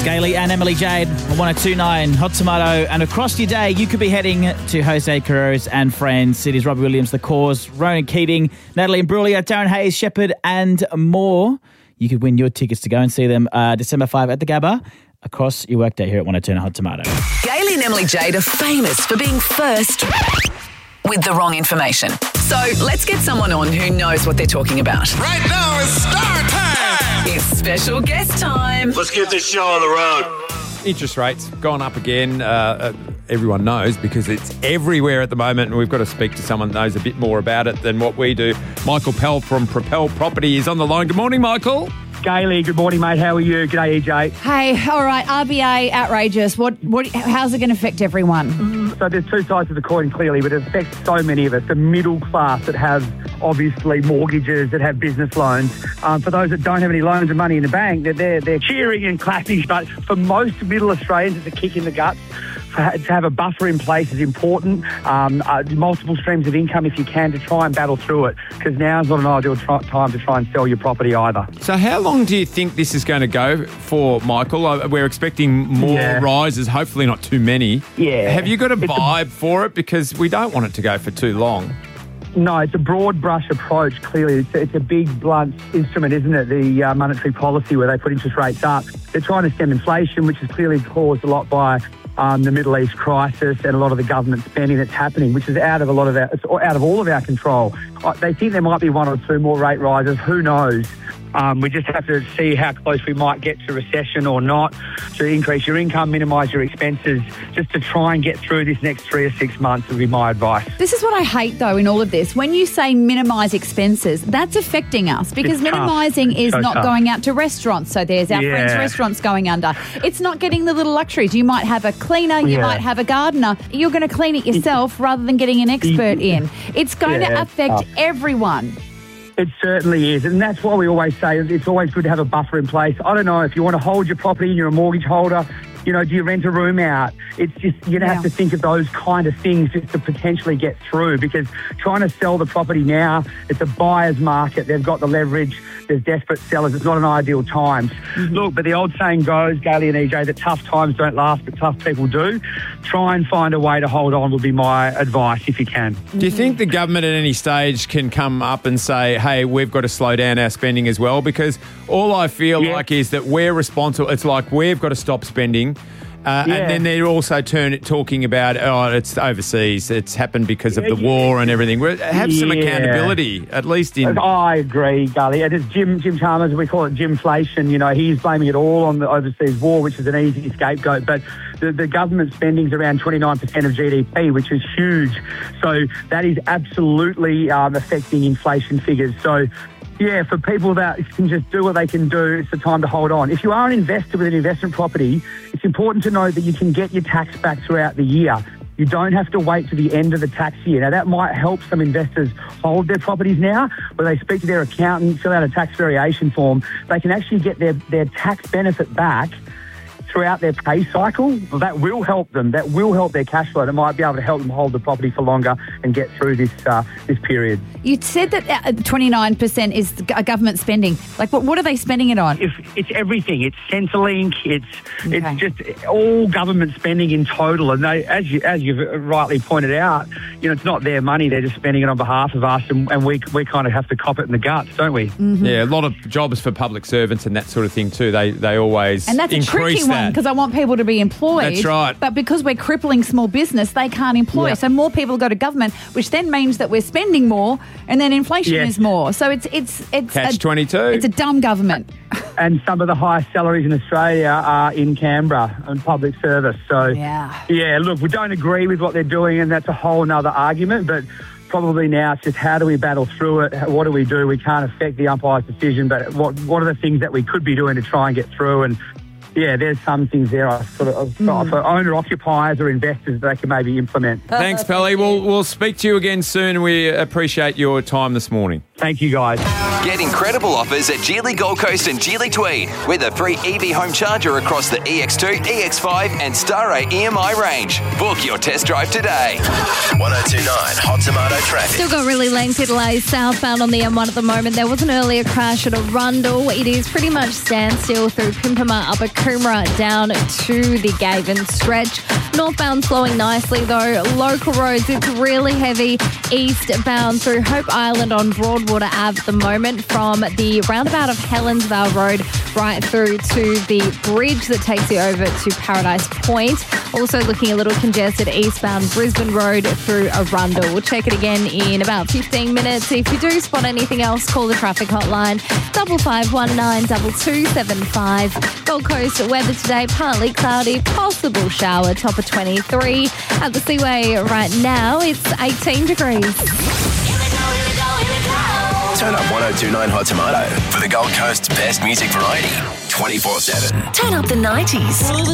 Gailey and Emily Jade on 102.9 Hot Tomato. And across your day, you could be heading to Jose Carreras and Friends, City's Robbie Williams, The Cause, Ronan Keating, Natalie Imbruglia, Darren Hayes, Shepherd, and more. You could win your tickets to go and see them December 5 at the Gabba across your workday here at 102.9 Hot Tomato. Gailey and Emily Jade are famous for being first with the wrong information. So let's get someone on who knows what they're talking about. Right now it's star time. It's special guest time. Let's get this show on the road. Interest rates gone up again. Everyone knows because it's everywhere at the moment, and we've got to speak to someone that knows a bit more about it than what we do. Michael Pell from Propel Property is on the line. Good morning, Michael. Gailey, good morning, mate. How are you? G'day, EJ. Hey, all right, RBA, outrageous. How's it going to affect everyone? So there's two sides of the coin, clearly, but it affects so many of us. The middle class that have, obviously, mortgages, that have business loans. For those that don't have any loans and money in the bank, they're cheering and clapping. But for most middle Australians, it's a kick in the guts. To have a buffer in place is important. Multiple streams of income, if you can, to try and battle through it, because now's not an ideal time to try and sell your property either. So how long do you think this is going to go for, Michael? We're expecting more rises, hopefully not too many. Yeah. Have you got a vibe for it? Because we don't want it to go for too long. No, it's a broad brush approach, clearly. It's a big, blunt instrument, isn't it, the monetary policy where they put interest rates up. They're trying to stem inflation, which is clearly caused a lot by the Middle East crisis and a lot of the government spending that's happening, which is out of all of our control. They think there might be one or two more rate rises. Who knows? We just have to see how close we might get to recession or not, to increase your income, minimise your expenses, just to try and get through this next 3 or 6 months would be my advice. This is what I hate, though, in all of this. When you say minimise expenses, that's affecting us because minimising is not going out to restaurants. So there's our friends' restaurants going under. It's not getting the little luxuries. You might have a cleaner, you might have a gardener. You're going to clean it yourself rather than getting an expert in. It's going to affect everyone. It certainly is, and that's why we always say it's always good to have a buffer in place. I don't know if you want to hold your property and you're a mortgage holder, do you rent a room out? It's just, you're going to have to think of those kind of things just to potentially get through, because trying to sell the property now, it's a buyer's market. They've got the leverage. There's desperate sellers. It's not an ideal time. Look, but the old saying goes, Gailey and EJ, that tough times don't last, but tough people do. Try and find a way to hold on would be my advice if you can. Do you think the government at any stage can come up and say, hey, we've got to slow down our spending as well? Because all I feel like is that we're responsible. It's like we've got to stop spending. And then they're also talking about, it's overseas. It's happened because of the war and everything. Have some accountability, at least in... I agree, Gully. And it's Jim Chalmers, we call it Jimflation. He's blaming it all on the overseas war, which is an easy scapegoat. But the government spending's around 29% of GDP, which is huge. So that is absolutely affecting inflation figures. So... yeah, for people that can just do what they can do, it's the time to hold on. If you are an investor with an investment property, it's important to know that you can get your tax back throughout the year. You don't have to wait to the end of the tax year. Now, that might help some investors hold their properties now, where they speak to their accountant, fill out a tax variation form. They can actually get their tax benefit back throughout their pay cycle. Well, that will help them. That will help their cash flow. That might be able to help them hold the property for longer and get through this period. You said that 29% is government spending. Like, what are they spending it on? It's everything. It's Centrelink. It's just all government spending in total. And they, as you've rightly pointed out, it's not their money. They're just spending it on behalf of us, and we kind of have to cop it in the guts, don't we? Mm-hmm. Yeah, a lot of jobs for public servants and that sort of thing too. They always and that's a tricky one because I want people to be employed. That's right. But because we're crippling small business, they can't employ. Yeah. So more people go to government, which then means that we're spending more, and then inflation is more. So it's Catch-22. It's a dumb government. And some of the highest salaries in Australia are in Canberra and public service. So, look, we don't agree with what they're doing, and that's a whole nother argument, but probably now it's just how do we battle through it? What do we do? We can't affect the umpire's decision, but what are the things that we could be doing to try and get through? And there's some things there for owner-occupiers or investors that they can maybe implement. Thanks, Pelly. We'll speak to you again soon, and we appreciate your time this morning. Thank you, guys. Get incredible offers at Geely Gold Coast and Geely Tweed with a free EV home charger across the EX2, EX5 and Star 8 EMI range. Book your test drive today. 1029 Hot Tomato traffic. Still got really lengthy delays southbound on the M1 at the moment. There was an earlier crash at Arundel. It is pretty much standstill through Pimpama, Upper Coomera down to the Gavin stretch. Northbound slowing nicely though. Local roads, it's really heavy eastbound through Hope Island on Broadwater Ave at the moment from the roundabout of Helensvale Road right through to the bridge that takes you over to Paradise Point. Also looking a little congested eastbound Brisbane Road through Arundel. We'll check it again in about 15 minutes. If you do spot anything else, call the traffic hotline 5519 2275. Gold Coast weather today, partly cloudy, possible shower, top of 23. At the Seaway right now, it's 18 degrees. Turn up 1029 Hot Tomato for the Gold Coast's best music variety 24/7. Turn up the 90s.